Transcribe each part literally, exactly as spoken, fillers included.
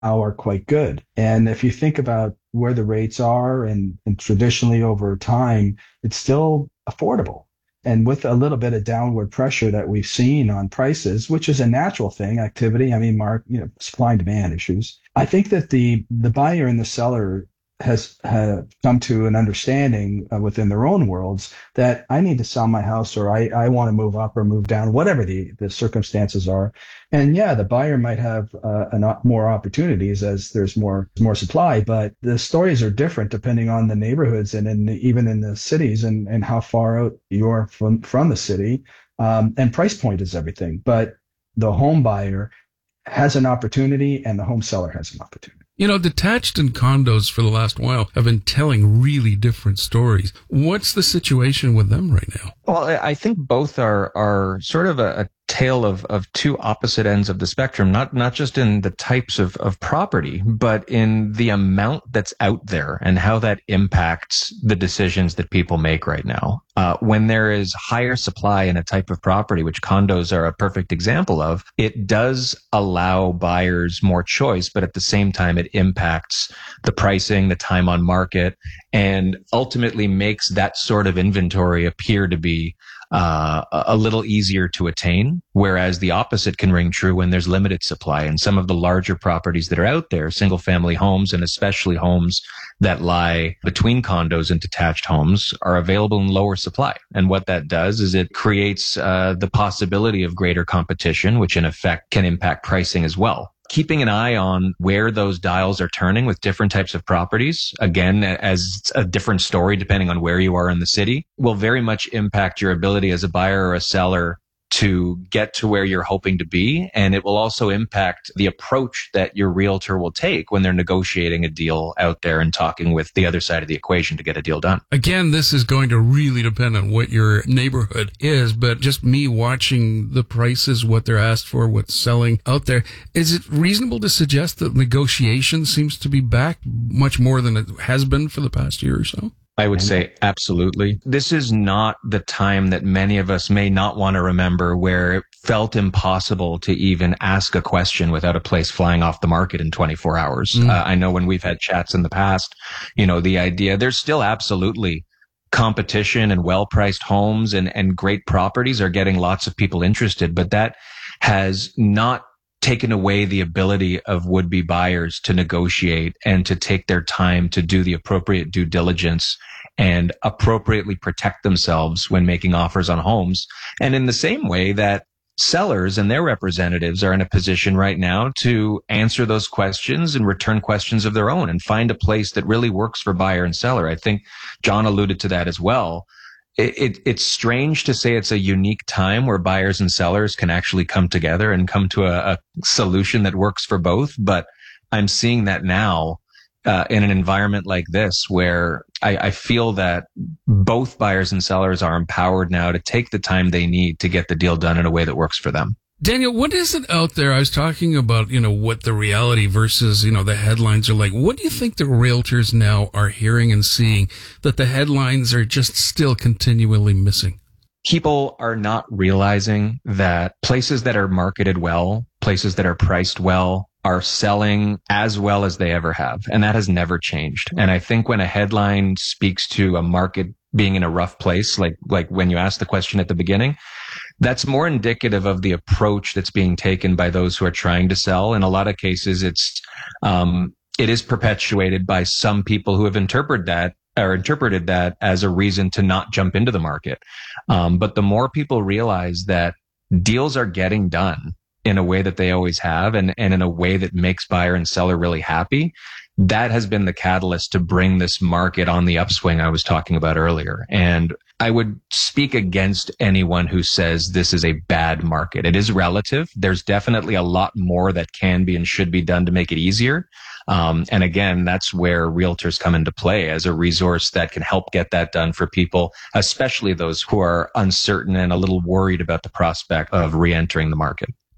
are quite good. And if you think about where the rates are and, and traditionally over time, it's still affordable. And with a little bit of downward pressure that we've seen on prices, which is a natural thing, activity, I mean, mark, you know, supply and demand issues. I think that the the buyer and the seller has have come to an understanding uh, within their own worlds that I need to sell my house or I, I want to move up or move down, whatever the, the circumstances are. And yeah, the buyer might have uh, an, more opportunities as there's more more supply, but the stories are different depending on the neighborhoods and in the, even in the cities and, and how far out you are from, from the city. Um, and price point is everything. But the home buyer has an opportunity and the home seller has an opportunity. You know, detached and condos for the last while have been telling really different stories. What's the situation with them right now? Well, I think both are are sort of a, a tale of, of two opposite ends of the spectrum, not not just in the types of, of property, but in the amount that's out there and how that impacts the decisions that people make right now. Uh, when there is higher supply in a type of property, which condos are a perfect example of, it does allow buyers more choice, but at the same time, it impacts the pricing, the time on market, and ultimately makes that sort of inventory appear to be uh, a little easier to attain, whereas the opposite can ring true when there's limited supply. And some of the larger properties that are out there, single family homes, and especially homes that lie between condos and detached homes, are available in lower supply. And what that does is it creates uh, the possibility of greater competition, which in effect can impact pricing as well. Keeping an eye on where those dials are turning with different types of properties, again, as a different story depending on where you are in the city, will very much impact your ability as a buyer or a seller to get to where you're hoping to be. And it will also impact the approach that your realtor will take when they're negotiating a deal out there and talking with the other side of the equation to get a deal done. Again, this is going to really depend on what your neighborhood is, but just me watching the prices, what they're asked for, what's selling out there, is it reasonable to suggest that negotiation seems to be back much more than it has been for the past year or so? I would say absolutely. This is not the time that many of us may not want to remember where it felt impossible to even ask a question without a place flying off the market in twenty-four hours. Mm. Uh, I know when we've had chats in the past, you know, the idea, there's still absolutely competition and well-priced homes and, and great properties are getting lots of people interested, but that has not taken away the ability of would-be buyers to negotiate and to take their time to do the appropriate due diligence and appropriately protect themselves when making offers on homes. And in the same way that sellers and their representatives are in a position right now to answer those questions and return questions of their own and find a place that really works for buyer and seller. I think John alluded to that as well. It, it, it's strange to say it's a unique time where buyers and sellers can actually come together and come to a, a solution that works for both. But I'm seeing that now uh, in an environment like this where I, I feel that both buyers and sellers are empowered now to take the time they need to get the deal done in a way that works for them. Daniel, what is it out there? I was talking about, you know, what the reality versus, you know, the headlines are like. What do you think the realtors now are hearing and seeing that the headlines are just still continually missing? People are not realizing that places that are marketed well, places that are priced well, are selling as well as they ever have. And that has never changed. And I think when a headline speaks to a market being in a rough place, like, like when you asked the question at the beginning, that's more indicative of the approach that's being taken by those who are trying to sell. In a lot of cases, it's, um, it is perpetuated by some people who have interpreted that or interpreted that as a reason to not jump into the market. Um, but the more people realize that deals are getting done in a way that they always have and, and in a way that makes buyer and seller really happy, that has been the catalyst to bring this market on the upswing I was talking about earlier. And I would speak against anyone who says this is a bad market. It is relative. There's definitely a lot more that can be and should be done to make it easier. Um, and again, that's where realtors come into play as a resource that can help get that done for people, especially those who are uncertain and a little worried about the prospect of re-entering the market.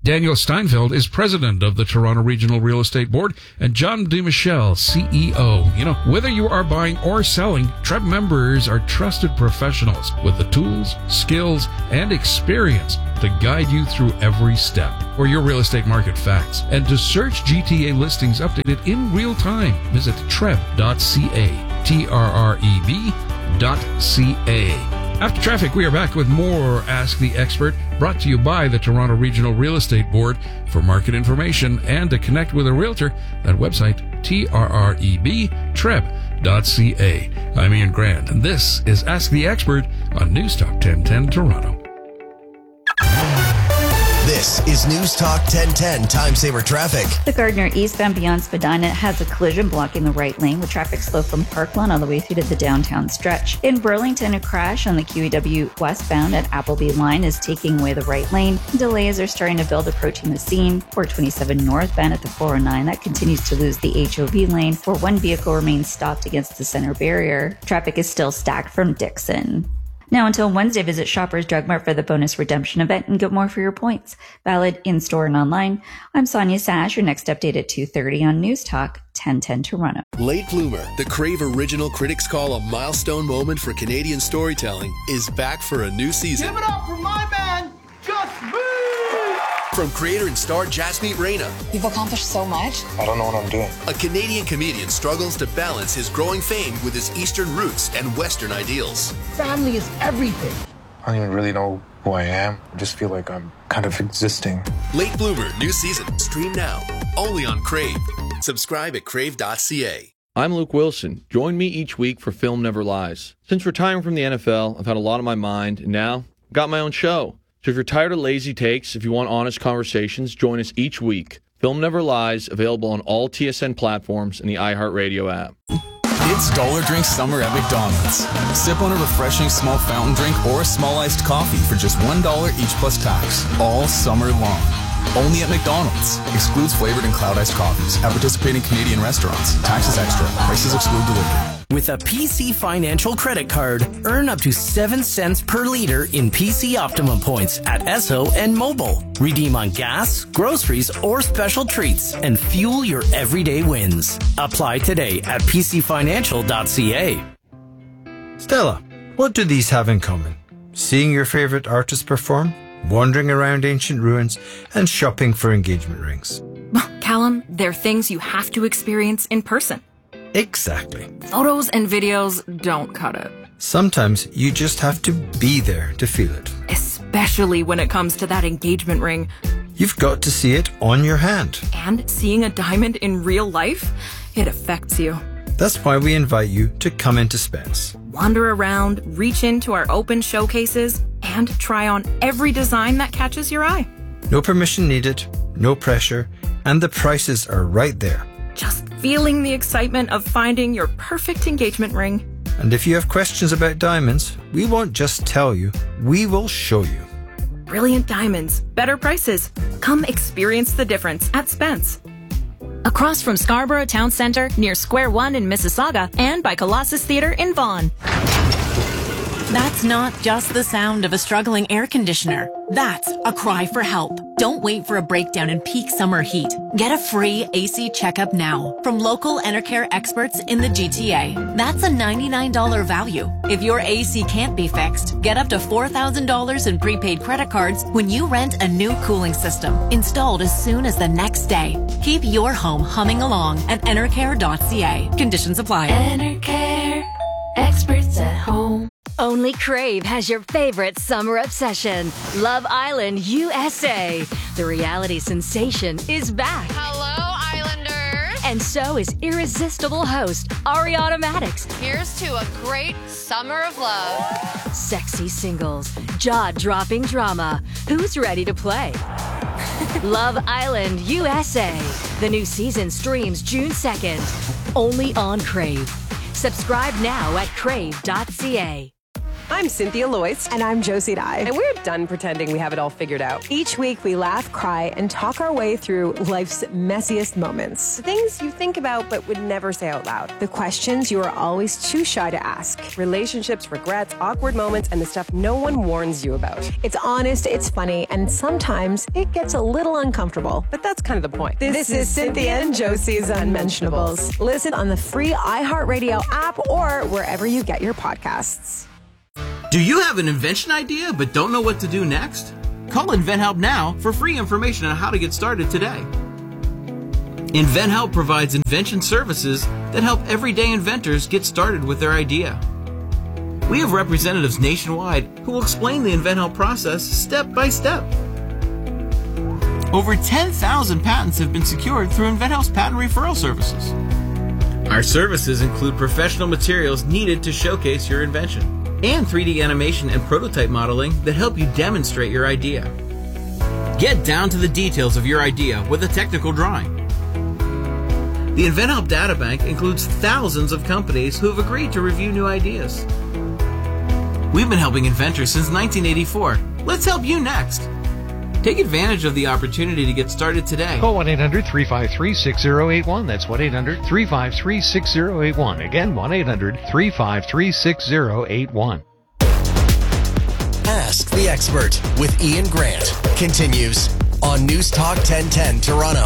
Daniel Steinfeld is president of the Toronto Regional Real Estate Board, and John DeMichelle, C E O. You know, whether you are buying or selling, T R E B members are trusted professionals with the tools, skills, and experience to guide you through every step. For your real estate market facts and to search G T A listings updated in real time, visit treb dot c a. T R R E B dot C A. After traffic, we are back with more Ask the Expert, brought to you by the Toronto Regional Real Estate Board. For market information and to connect with a realtor, that website, T R R E B, treb dot c a. I'm Ian Grant, and this is Ask the Expert on News Talk ten ten Toronto. This is News Talk ten ten Time Saver Traffic. The Gardner eastbound beyond Spadina has a collision blocking the right lane with traffic slow from Parkland all the way through to the downtown stretch. In Burlington, a crash on the Q E W westbound at Appleby line is taking away the right lane. Delays are starting to build approaching the scene. four twenty-seven northbound at the four oh nine, that continues to lose the H O V lane, where one vehicle remains stopped against the center barrier. Traffic is still stacked from Dixon. Now until Wednesday, visit Shoppers Drug Mart for the bonus redemption event and get more for your points. Valid in-store and online. I'm Sonia Sash, your next update at two thirty on News Talk ten ten Toronto. Late Bloomer, the Crave original critics call a milestone moment for Canadian storytelling, is back for a new season. Give it up for my man, Just Me! From creator and star Jasmeet Reina. You've accomplished so much. I don't know what I'm doing. A Canadian comedian struggles to balance his growing fame with his Eastern roots and Western ideals. Family is everything. I don't even really know who I am. I just feel like I'm kind of existing. Late Bloomer, new season. Stream now. Only on Crave. Subscribe at crave dot c a. I'm Luke Wilson. Join me each week for Film Never Lies. Since retiring from the N F L, I've had a lot on my mind, and now I've got my own show. So if you're tired of lazy takes, if you want honest conversations, join us each week. Film Never Lies, available on all T S N platforms and the iHeartRadio app. It's Dollar Drink Summer at McDonald's. Sip on a refreshing small fountain drink or a small iced coffee for just one dollar each plus tax, all summer long. Only at McDonald's. Excludes flavored and cloud iced coffees at participating Canadian restaurants. Taxes extra. Prices exclude delivery. With a P C Financial credit card, earn up to seven cents per liter in P C Optimum points at Esso and Mobile. Redeem on gas, groceries, or special treats and fuel your everyday wins. Apply today at p c financial dot c a. Stella, what do these have in common? Seeing your favorite artist perform, wandering around ancient ruins, and shopping for engagement rings. Callum, they're things you have to experience in person. Exactly. Photos and videos don't cut it. Sometimes you just have to be there to feel it. Especially when it comes to that engagement ring. You've got to see it on your hand. And seeing a diamond in real life, it affects you. That's why we invite you to come into Spence. Wander around, reach into our open showcases, and try on every design that catches your eye. No permission needed, no pressure, and the prices are right there. Just feeling the excitement of finding your perfect engagement ring. And if you have questions about diamonds, we won't just tell you, we will show you. Brilliant diamonds, better prices. Come experience the difference at Spence. Across from Scarborough Town Centre, near Square One in Mississauga, and by Colossus Theatre in Vaughan. That's not just the sound of a struggling air conditioner. That's a cry for help. Don't wait for a breakdown in peak summer heat. Get a free A C checkup now from local Enercare experts in the G T A. That's a ninety-nine dollars value. If your A C can't be fixed, get up to four thousand dollars in prepaid credit cards when you rent a new cooling system, installed as soon as the next day. Keep your home humming along at enercare dot c a. Conditions apply. Enercare, experts at home. Only Crave has your favorite summer obsession, Love Island U S A. The reality sensation is back. Hello, Islanders. And so is irresistible host Ariana Maddox. Here's to a great summer of love. Sexy singles, jaw-dropping drama. Who's ready to play? Love Island U S A. The new season streams June second. Only on Crave. Subscribe now at crave dot c a. I'm Cynthia Loyce. And I'm Josie Dye. And we're done pretending we have it all figured out. Each week we laugh, cry, and talk our way through life's messiest moments. The things you think about but would never say out loud. The questions you are always too shy to ask. Relationships, regrets, awkward moments, and the stuff no one warns you about. It's honest, it's funny, and sometimes it gets a little uncomfortable. But that's kind of the point. This, this is Cynthia and Josie's Unmentionables. Listen on the free iHeartRadio app or wherever you get your podcasts. Do you have an invention idea but don't know what to do next? Call InventHelp now for free information on how to get started today. InventHelp provides invention services that help everyday inventors get started with their idea. We have representatives nationwide who will explain the InventHelp process step by step. Over ten thousand patents have been secured through InventHelp's patent referral services. Our services include professional materials needed to showcase your invention, and three D animation and prototype modeling that help you demonstrate your idea. Get down to the details of your idea with a technical drawing. The InventHelp Databank includes thousands of companies who have agreed to review new ideas. We've been helping inventors since nineteen eighty-four. Let's help you next. Take advantage of the opportunity to get started today. Call one eight hundred three five three six zero eight one. That's one eight hundred three five three six zero eight one. Again, one eight hundred three five three six zero eight one. Ask the Expert with Ian Grant continues on News Talk ten ten Toronto.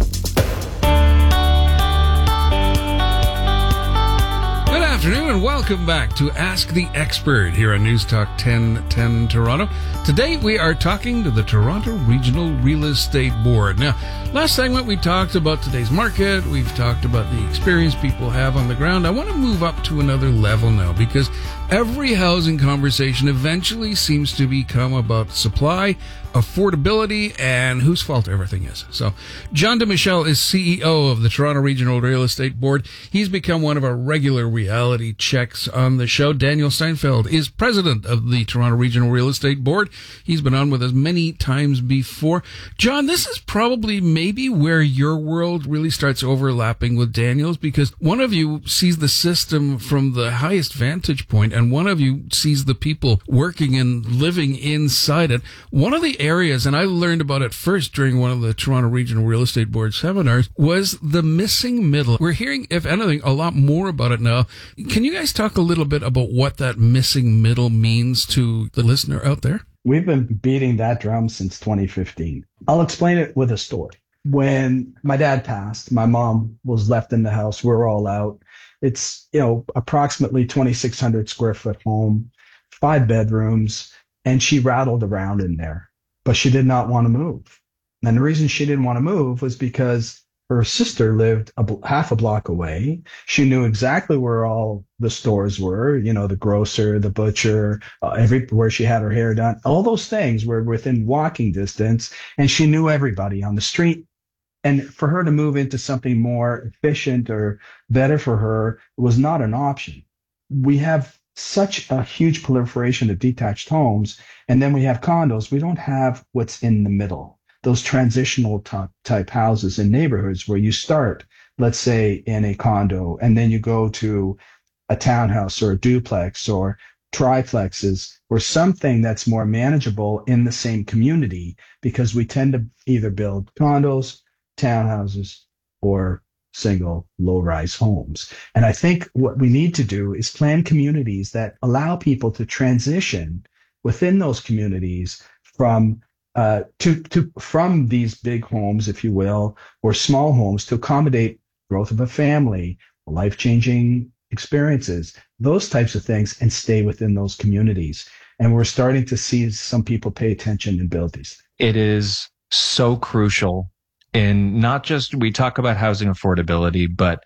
Good afternoon and welcome back to Ask the Expert here on News Talk ten ten Toronto. Today we are talking to the Toronto Regional Real Estate Board. Now, last segment we talked about today's market. We've talked about the experience people have on the ground. I want to move up to another level now because every housing conversation eventually seems to become about supply, affordability, and whose fault everything is. So, John DeMichelle is C E O of the Toronto Regional Real Estate Board. He's become one of our regular reality checks on the show. Daniel Steinfeld is president of the Toronto Regional Real Estate Board. He's been on with us many times before. John, this is probably maybe where your world really starts overlapping with Daniel's, because one of you sees the system from the highest vantage point and one of you sees the people working and living inside it. One of the areas, and I learned about it first during one of the Toronto Regional Real Estate Board seminars, was the missing middle. We're hearing, if anything, a lot more about it now. Can you guys talk a little bit about what that missing middle means to the listener out there? We've been beating that drum since twenty fifteen. I'll explain it with a story. When my dad passed, my mom was left in the house. We're all out. It's, you know, approximately twenty-six hundred square foot home, five bedrooms, and she rattled around in there, but she did not want to move. And the reason she didn't want to move was because her sister lived a, half a block away. She knew exactly where all the stores were, you know, the grocer, the butcher, uh, everywhere she had her hair done. All those things were within walking distance, and she knew everybody on the street. And for her to move into something more efficient or better for her was not an option. We have such a huge proliferation of detached homes, and then we have condos. We don't have what's in the middle, those transitional t- type houses in neighborhoods where you start, let's say, in a condo, and then you go to a townhouse or a duplex or triplexes or something that's more manageable in the same community, because we tend to either build condos, townhouses, or single low-rise homes. And I think what we need to do is plan communities that allow people to transition within those communities from uh, to to from these big homes, if you will, or small homes, to accommodate growth of a family, life-changing experiences, those types of things, and stay within those communities. And we're starting to see some people pay attention and build these things. It is so crucial. And not just, we talk about housing affordability, but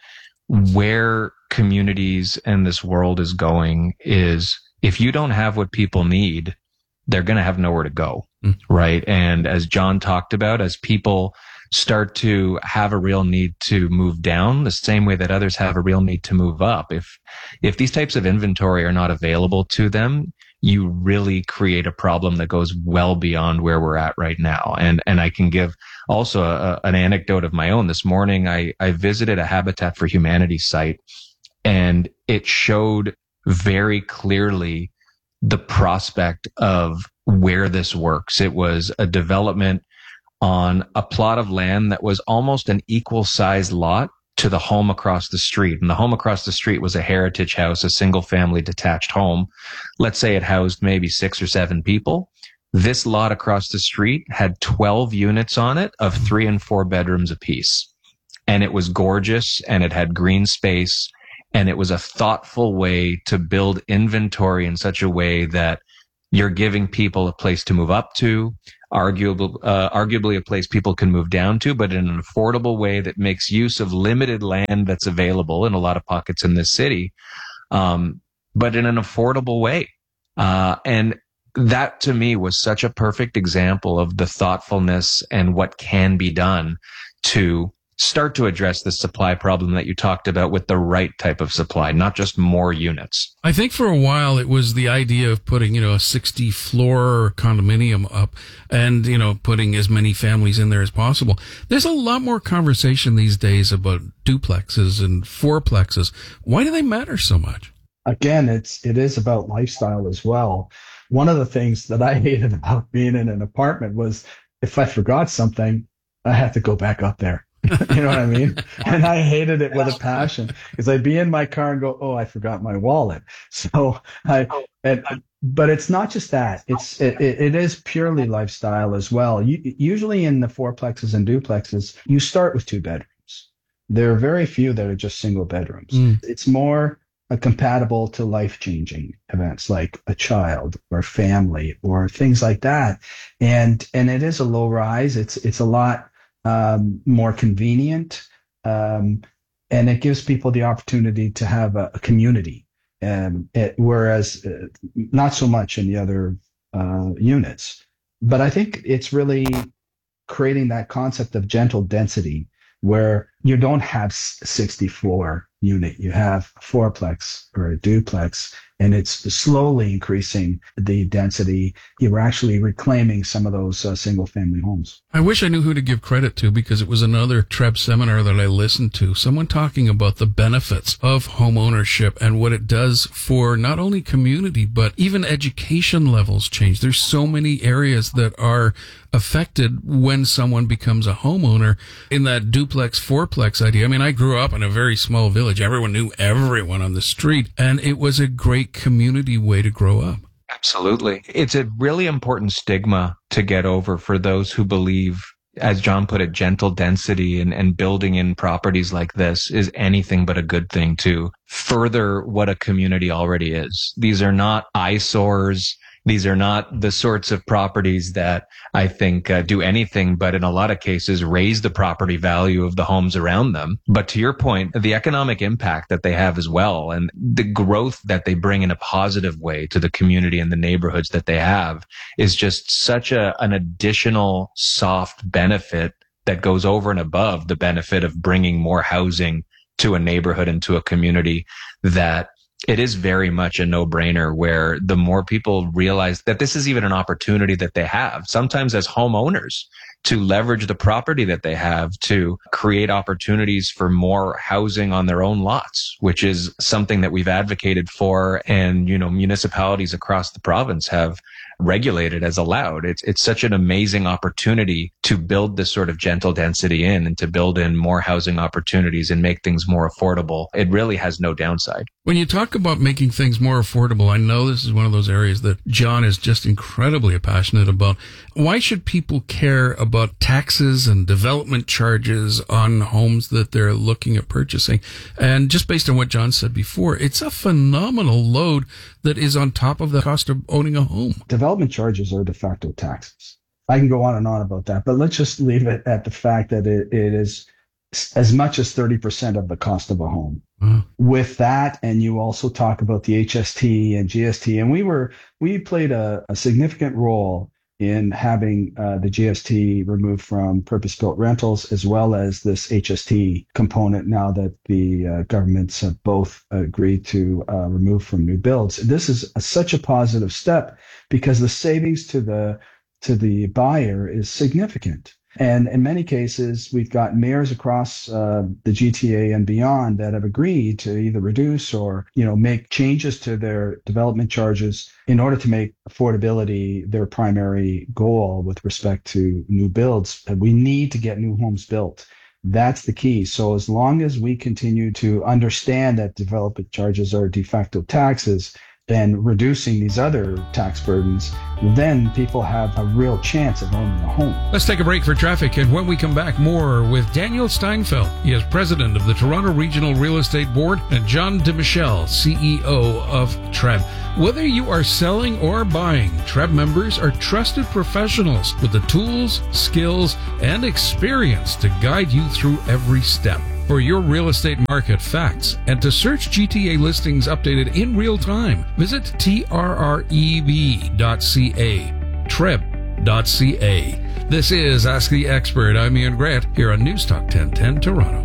where communities and this world is going is, if you don't have what people need, they're going to have nowhere to go. Mm. Right. And as John talked about, as people start to have a real need to move down, the same way that others have a real need to move up, if, if these types of inventory are not available to them, you really create a problem that goes well beyond where we're at right now. And, and I can give also a, an anecdote of my own. This morning, I, I visited a Habitat for Humanity site, and it showed very clearly the prospect of where this works. It was a development on a plot of land that was almost an equal sized lot to the home across the street. And the home across the street was a heritage house, a single family detached home. Let's say it housed maybe six or seven people. This lot across the street had twelve units on it of three and four bedrooms apiece. And it was gorgeous, and it had green space, and it was a thoughtful way to build inventory in such a way that you're giving people a place to move up to, arguably, uh, arguably a place people can move down to, but in an affordable way that makes use of limited land that's available in a lot of pockets in this city, um, but in an affordable way. Uh, and that to me was such a perfect example of the thoughtfulness and what can be done to start to address the supply problem that you talked about with the right type of supply, not just more units. I think for a while it was the idea of putting, you know, a sixty floor condominium up and, you know, putting as many families in there as possible. There's a lot more conversation these days about duplexes and fourplexes. Why do they matter so much? Again, it's, it is about lifestyle as well. One of the things that I hated about being in an apartment was if I forgot something, I had to go back up there. You know what I mean? And I hated it with a passion because I'd be in my car and go, oh, I forgot my wallet. So I, and, but it's not just that. It's, it, it is purely lifestyle as well. You, usually in the fourplexes and duplexes, you start with two bedrooms. There are very few that are just single bedrooms. Mm. It's more uh, compatible to life-changing events like a child or family or things like that. And, and it is a low rise. It's, it's a lot Um, more convenient, um, and it gives people the opportunity to have a, a community, um, it, whereas uh, not so much in the other uh, units. But I think it's really creating that concept of gentle density where you don't have sixty floor unit, you have a fourplex or a duplex, and it's slowly increasing the density. You're actually reclaiming some of those uh, single family homes. I wish I knew who to give credit to because it was another T R E B seminar that I listened to. Someone talking about the benefits of home ownership and what it does for not only community, but even education levels change. There's so many areas that are affected when someone becomes a homeowner in that duplex, fourplex idea. I mean, I grew up in a very small village. Everyone knew everyone on the street, and it was a great community way to grow up. Absolutely. It's a really important stigma to get over for those who believe, as John put it, gentle density and, and building in properties like this is anything but a good thing to further what a community already is. These are not eyesores. These are not the sorts of properties that I think uh, do anything but in a lot of cases raise the property value of the homes around them. But to your point, the economic impact that they have as well and the growth that they bring in a positive way to the community and the neighborhoods that they have is just such a, an additional soft benefit that goes over and above the benefit of bringing more housing to a neighborhood and to a community that it is very much a no-brainer where the more people realize that this is even an opportunity that they have, sometimes as homeowners, to leverage the property that they have to create opportunities for more housing on their own lots, which is something that we've advocated for and, you know, municipalities across the province have regulated as allowed. It's it's such an amazing opportunity to build this sort of gentle density in and to build in more housing opportunities and make things more affordable. It really has no downside. When you talk about making things more affordable, I know this is one of those areas that John is just incredibly passionate about. Why should people care about taxes and development charges on homes that they're looking at purchasing? And just based on what John said before, it's a phenomenal load that is on top of the cost of owning a home. Development charges are de facto taxes. I can go on and on about that, but let's just leave it at the fact that it, it is as much as thirty percent of the cost of a home. Uh-huh. With that, and you also talk about the H S T and G S T, and we were we played a, a significant role in having uh, the G S T removed from purpose-built rentals, as well as this H S T component now that the uh, governments have both agreed to uh, remove from new builds. This is a, such a positive step because the savings to the to the buyer is significant. And in many cases, we've got mayors across uh, the G T A and beyond that have agreed to either reduce or, you know, make changes to their development charges in order to make affordability their primary goal with respect to new builds. We need to get new homes built. That's the key. So as long as we continue to understand that development charges are de facto taxes and reducing these other tax burdens, then people have a real chance of owning a home. Let's take a break for traffic, and when we come back, more with Daniel Steinfeld. He is president of the Toronto Regional Real Estate Board, and John DeMichelle, C E O of T R E B. Whether you are selling or buying, T R E B members are trusted professionals with the tools, skills, and experience to guide you through every step. For your real estate market facts and to search G T A listings updated in real time, visit T R R E B dot C A, T R E B dot C A. This is Ask the Expert. I'm Ian Grant here on News Talk ten ten Toronto.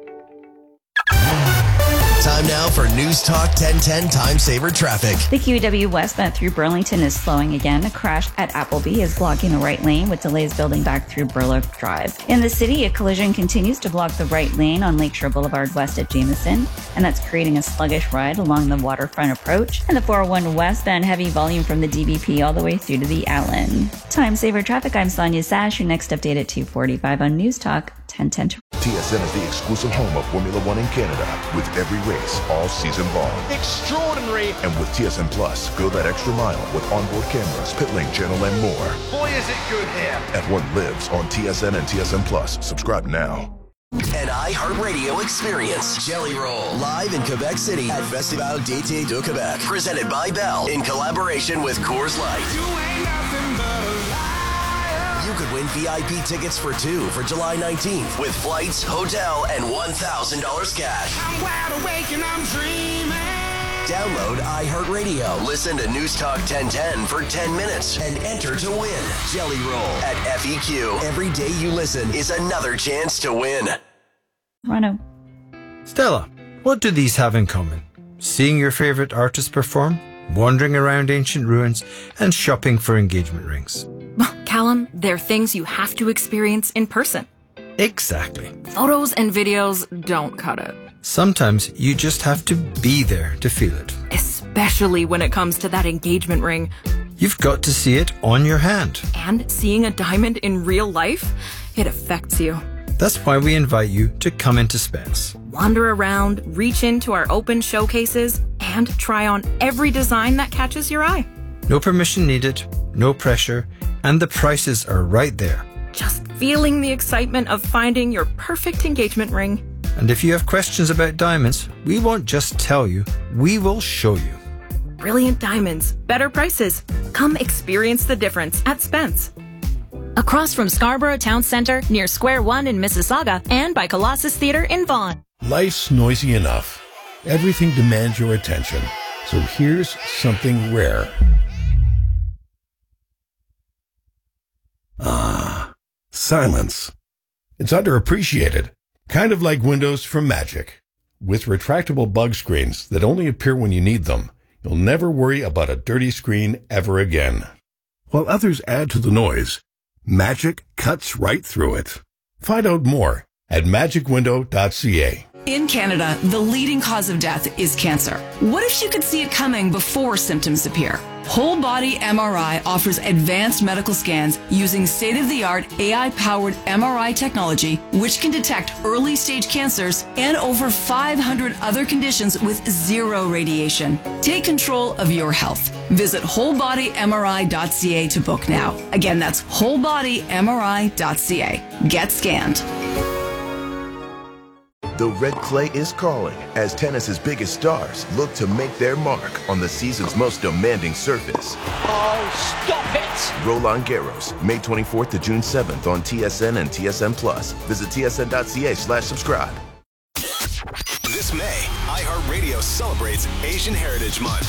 Time now for News Talk ten ten Time Saver Traffic. The Q W westbound through Burlington is slowing again. A crash at Appleby is blocking the right lane with delays building back through Burloak Drive. In the city, a collision continues to block the right lane on Lakeshore Boulevard west at Jameson, and that's creating a sluggish ride along the waterfront approach. And the four oh one westbound heavy volume from the D B P all the way through to the Allen. Time Saver Traffic, I'm Sonia Sash. Your next update at two forty-five on News Talk ten ten. T S N is the exclusive home of Formula One in Canada, with every race all season long. Extraordinary! And with T S N Plus, go that extra mile with onboard cameras, pit lane channel, and more. Boy, is it good here! F one lives on T S N and T S N Plus. Subscribe now. An iHeartRadio experience. Jelly Roll, live in Quebec City at Festival d'été de Québec. Presented by Bell in collaboration with Coors Light. You ain't nothing but a liar. You could win V I P tickets for two for July nineteenth with flights, hotel, and one thousand dollars cash. I'm wide awake and I'm dreaming. Download iHeartRadio. Listen to News Talk ten ten for ten minutes and enter to win. Jelly Roll at F E Q. Every day you listen is another chance to win. Toronto. Stella, what do these have in common? Seeing your favorite artist perform, wandering around ancient ruins, and shopping for engagement rings. Callum, they're things you have to experience in person. Exactly. Photos and videos don't cut it. Sometimes you just have to be there to feel it. Especially when it comes to that engagement ring. You've got to see it on your hand. And seeing a diamond in real life, it affects you. That's why we invite you to come into Spence. Wander around, reach into our open showcases, and try on every design that catches your eye. No permission needed, no pressure, and the prices are right there. Just feeling the excitement of finding your perfect engagement ring. And if you have questions about diamonds, we won't just tell you, we will show you. Brilliant diamonds, better prices. Come experience the difference at Spence. Across from Scarborough Town Centre, near Square One in Mississauga, and by Colossus Theatre in Vaughan. Life's noisy enough. Everything demands your attention. So here's something rare. Ah, silence. It's underappreciated. Kind of like Windows from Magic. With retractable bug screens that only appear when you need them, you'll never worry about a dirty screen ever again. While others add to the noise, Magic cuts right through it. Find out more at magic window dot c a. In Canada, the leading cause of death is cancer. What if you could see it coming before symptoms appear? Whole Body M R I offers advanced medical scans using state-of-the-art A I-powered M R I technology, which can detect early-stage cancers and over five hundred other conditions with zero radiation. Take control of your health. Visit whole body M R I dot c a to book now. Again, that's whole body M R I dot c a. Get scanned. The red clay is calling as tennis's biggest stars look to make their mark on the season's most demanding surface. Oh, stop it! Roland Garros, May twenty-fourth to June seventh on T S N and T S N Plus. Visit T S N dot c a slash subscribe. This May, iHeartRadio celebrates Asian Heritage Month.